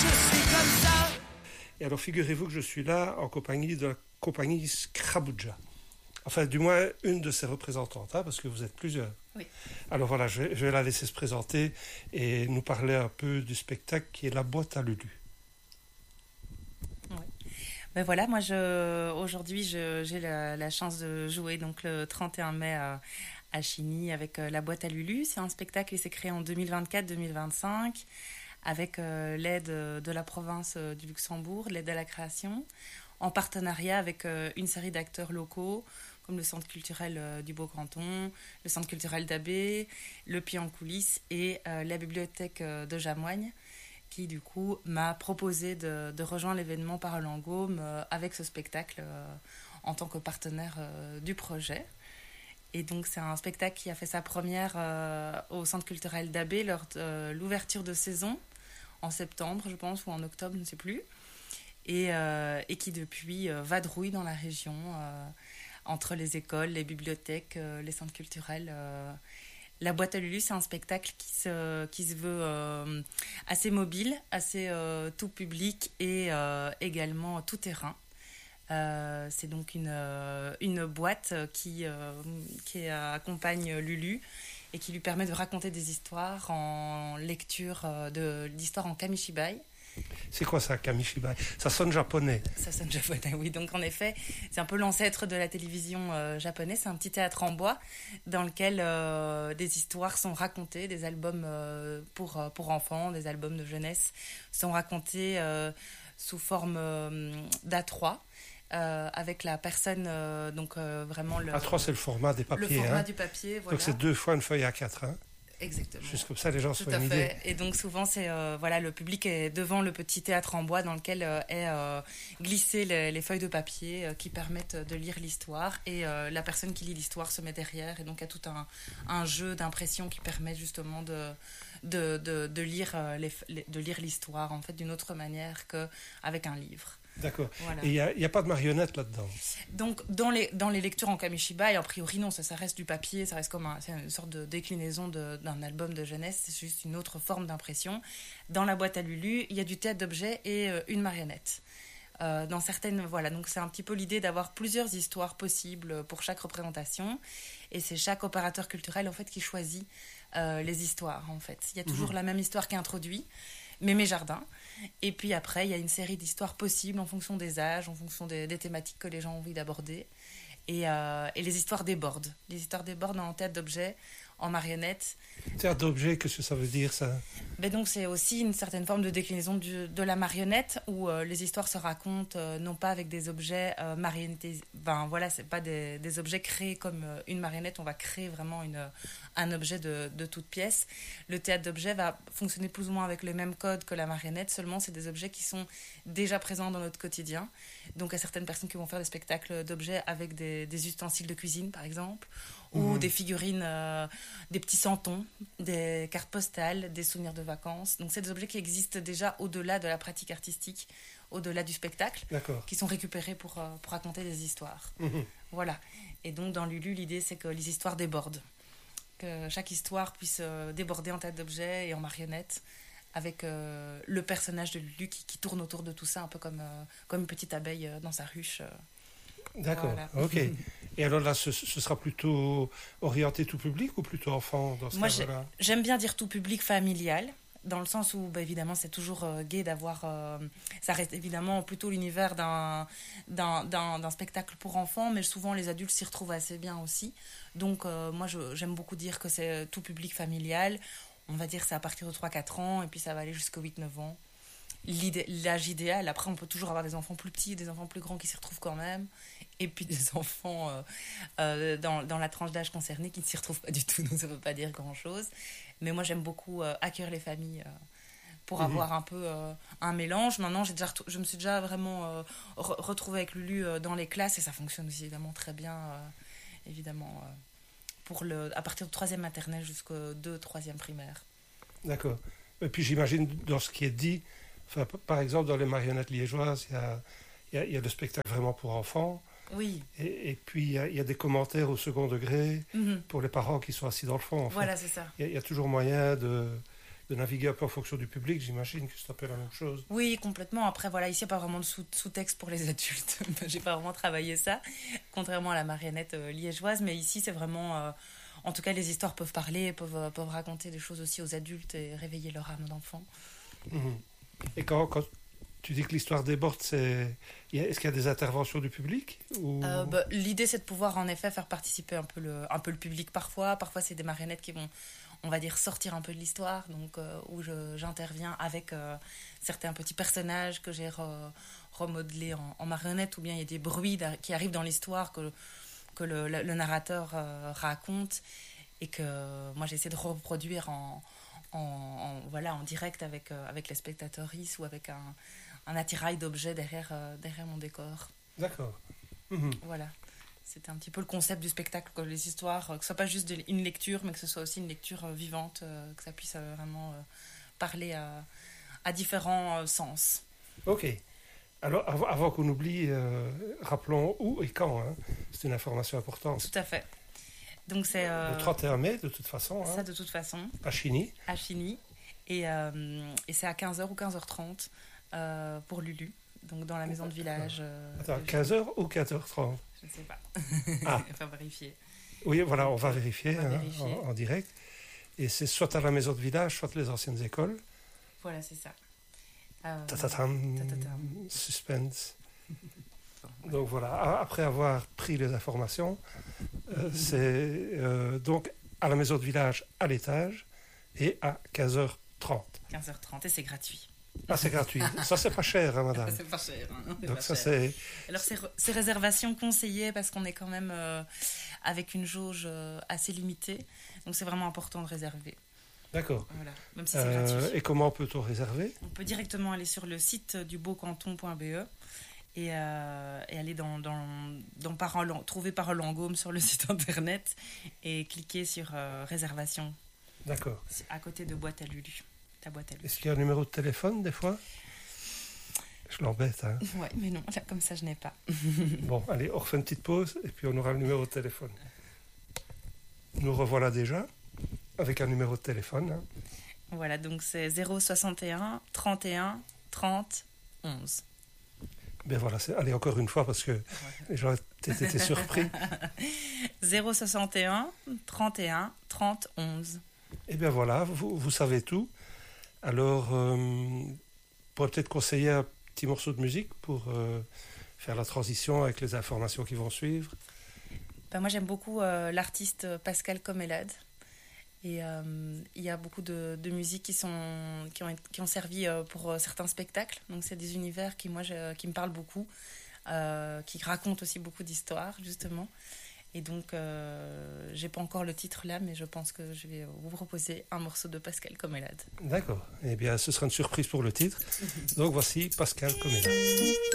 Et alors, figurez-vous que je suis là en compagnie de la compagnie Scrabouja. Enfin, du moins, une de ses représentantes, hein, parce que vous êtes plusieurs. Oui. Alors voilà, je vais la laisser se présenter et nous parler un peu du spectacle qui est La Boîte à Lulu. Oui. Ben voilà, moi, aujourd'hui, j'ai la chance de jouer donc, le 31 mai à Chigny avec La Boîte à Lulu. C'est un spectacle qui s'est créé en 2024-2025 avec l'aide de la province du Luxembourg, l'aide à la création, en partenariat avec une série d'acteurs locaux, comme le Centre culturel du Beau-Canton, le Centre culturel d'Abbé, le Pied en coulisses et la bibliothèque de Jamoigne, qui du coup m'a proposé de rejoindre l'événement Paralangome avec ce spectacle en tant que partenaire du projet. Et donc c'est un spectacle qui a fait sa première au Centre culturel d'Abbé lors de l'ouverture de saison, en septembre je pense, ou en octobre, je ne sais plus, et qui depuis vadrouille dans la région, entre les écoles, les bibliothèques, les centres culturels. La Boîte à Lulu, c'est un spectacle qui se veut assez mobile, assez tout public et également tout terrain. C'est donc une boîte qui accompagne Lulu et qui lui permet de raconter des histoires en lecture d'histoires en kamishibai. C'est quoi ça, kamishibai? Ça sonne japonais. Ça sonne japonais, oui. Donc en effet, c'est un peu l'ancêtre de la télévision japonaise. C'est un petit théâtre en bois dans lequel des histoires sont racontées, des albums pour enfants, des albums de jeunesse sont racontés sous forme d'A3. Avec la personne, vraiment le... A3, c'est le format des papiers. Le format du papier, voilà. Donc c'est 2 fois une feuille A4, hein. Exactement. Juste comme ça, les gens se Tout font à une fait. idée. Et donc souvent, c'est le public est devant le petit théâtre en bois dans lequel est glissé les feuilles de papier qui permettent de lire l'histoire. Et la personne qui lit l'histoire se met derrière. Et donc, il y a tout un jeu d'impression qui permet justement de lire l'histoire en fait, d'une autre manière qu'avec un livre. D'accord. Voilà. Et il n'y a pas de marionnette là-dedans? Donc, dans les lectures en kamishibai, a priori, non, ça reste du papier, ça reste c'est une sorte de déclinaison d'un album de jeunesse, c'est juste une autre forme d'impression. Dans La Boîte à Lulu, il y a du théâtre d'objets et une marionnette. Dans certaines, voilà, donc c'est un petit peu l'idée d'avoir plusieurs histoires possibles pour chaque représentation, et c'est chaque opérateur culturel, en fait, qui choisit les histoires, en fait. Il y a toujours la même histoire qui est introduite, Mémé Jardin. Et puis après, il y a une série d'histoires possibles en fonction des âges, en fonction des thématiques que les gens ont envie d'aborder. Et les histoires débordent. Les histoires débordent en théâtre d'objets, en marionnette. Théâtre d'objets, qu'est-ce que ça veut dire, ça? Mais donc, c'est aussi une certaine forme de déclinaison de la marionnette, où les histoires se racontent non pas avec des objets marionnettés. Ben voilà, c'est pas des objets créés comme une marionnette. On va créer vraiment un objet de toute pièce. Le théâtre d'objets va fonctionner plus ou moins avec les mêmes codes que la marionnette, seulement c'est des objets qui sont déjà présents dans notre quotidien. Donc, il y a certaines personnes qui vont faire des spectacles d'objets avec des ustensiles de cuisine, par exemple, ou des figurines, des petits santons, des cartes postales, des souvenirs de vacances. Donc, c'est des objets qui existent déjà au-delà de la pratique artistique, au-delà du spectacle, qui sont récupérés pour raconter des histoires. Voilà. Et donc, dans Lulu, l'idée, c'est que les histoires débordent. Que chaque histoire puisse déborder en théâtre d'objets et en marionnette, avec le personnage de Lulu qui tourne autour de tout ça, un peu comme une petite abeille dans sa ruche. D'accord, voilà. ok. Et alors là, ce sera plutôt orienté tout public ou plutôt enfant dans ce cas-là? Moi, j'aime bien dire tout public familial, dans le sens où, évidemment, c'est toujours gai d'avoir... ça reste évidemment plutôt l'univers d'un spectacle pour enfants, mais souvent les adultes s'y retrouvent assez bien aussi. Donc, moi, j'aime beaucoup dire que c'est tout public familial. On va dire que c'est à partir de 3-4 ans, et puis ça va aller jusqu'à 8-9 ans. L'âge idéal, après on peut toujours avoir des enfants plus petits, des enfants plus grands qui s'y retrouvent quand même, et puis des enfants dans la tranche d'âge concernée qui ne s'y retrouvent pas du tout, donc ça ne veut pas dire grand chose. Mais moi j'aime beaucoup accueillir les familles pour avoir un peu un mélange. Maintenant je me suis déjà vraiment retrouvée avec Lulu dans les classes, et ça fonctionne aussi évidemment très bien, évidemment à partir de 3e maternelle jusqu'au 2-3e primaire. D'accord. Et puis j'imagine dans ce qui est dit, enfin, par exemple dans les marionnettes liégeoises, il y a le spectacle vraiment pour enfants. Oui. Et puis il y a des commentaires au second degré pour les parents qui sont assis dans le fond. En fait. Voilà, c'est ça. Il y a toujours moyen de naviguer un peu en fonction du public. J'imagine que c'est un peu la même chose. Oui, complètement. Après, voilà, ici, il n'y a pas vraiment de sous-texte pour les adultes. J'ai pas vraiment travaillé ça, contrairement à la marionnette liégeoise. Mais ici, c'est vraiment... en tout cas, les histoires peuvent parler, peuvent raconter des choses aussi aux adultes et réveiller leur âme d'enfant. Mhm. Et quand tu dis que l'histoire déborde, est-ce qu'il y a des interventions du public ou... L'idée, c'est de pouvoir, en effet, faire participer un peu le public parfois. Parfois, c'est des marionnettes qui vont, on va dire, sortir un peu de l'histoire, donc où j'interviens avec certains petits personnages que j'ai remodelés en marionnettes, ou bien il y a des bruits qui arrivent dans l'histoire que le narrateur raconte et que moi j'essaie de reproduire en direct avec les spectateurs ou avec un attirail d'objets derrière mon décor. D'accord. Mhm. Voilà. C'était un petit peu le concept du spectacle, que les histoires, que ce soit pas juste une lecture, mais que ce soit aussi une lecture vivante, que ça puisse vraiment parler à différents sens. Ok. Alors, avant qu'on oublie, rappelons où et quand. Hein. C'est une information importante. Tout à fait. Donc c'est le 31 mai, de toute façon. Ça, hein, de toute façon. à Chigny. À Chigny. Et c'est à 15h ou 15h30 pour Lulu. Donc dans la maison de village. Attends, 15h ou 15h30? Je ne sais pas. Ah. Il faut vérifier. Oui, voilà, on va vérifier, vérifier. En direct. Et c'est soit à la maison de village, soit les anciennes écoles. Voilà, c'est ça. Tatatam, suspense. Donc voilà, après avoir pris les informations, c'est donc à la maison de village à l'étage et à 15h30. 15h30 et c'est gratuit. Ah, c'est gratuit. Ça, c'est pas cher, hein, madame. C'est pas cher. Hein, donc pas ça, cher. Alors, c'est réservation conseillée parce qu'on est quand même avec une jauge assez limitée. Donc, c'est vraiment important de réserver. D'accord. Voilà, même si c'est gratuit. Et comment peut-on réserver? On peut directement aller sur le site du beaucanton.be et aller trouver Parole Langôme sur le site internet et cliquer sur réservation. D'accord. À côté de boîte à Lulu. Est-ce qu'il y a un numéro de téléphone des fois? Je l'embête, hein. Ouais, mais non, là, comme ça, je n'ai pas. Bon, allez, on refait une petite pause et puis on aura le numéro de téléphone. Nous revoilà déjà avec un numéro de téléphone. Hein. Voilà, donc c'est 061 31 30 11. Ben voilà, allez, encore une fois parce que les gens étaient surpris. 061 31 30 11. Et bien voilà, vous savez tout. Alors, pourrait peut-être conseiller un petit morceau de musique pour faire la transition avec les informations qui vont suivre. Moi, j'aime beaucoup l'artiste Pascal Comélade. Et il y a beaucoup de musiques qui ont servi pour certains spectacles. Donc, c'est des univers qui me parlent beaucoup, qui racontent aussi beaucoup d'histoires, justement. Et donc, j'ai pas encore le titre là, mais je pense que je vais vous proposer un morceau de Pascal Comélade. D'accord. Eh bien, ce sera une surprise pour le titre. Donc, voici Pascal Comélade.